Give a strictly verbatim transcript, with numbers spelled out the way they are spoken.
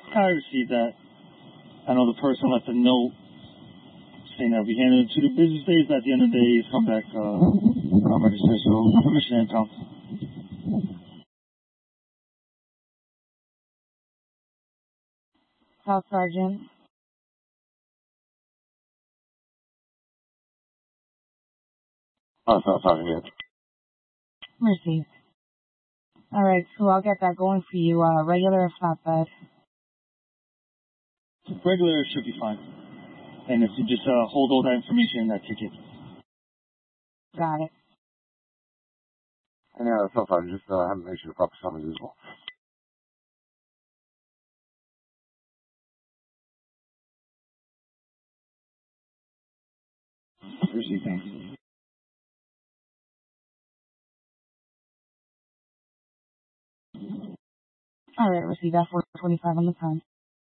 I received that. I know the person left a note saying that we handed it to the business days, but at the end of the day, it's come back, uh, I'm registered, so permission and pounds. South Sergeant. Oh, South Sergeant, yeah. Received. Alright, so I'll get that going for you, uh, regular or flatbed? Regular should be fine. And if you just, uh, hold all that information in that ticket. Got it. And yeah, South Sergeant, just, uh, have to make sure the proper summons as well. Received, thank you. Alright, received that four twenty-five on the time.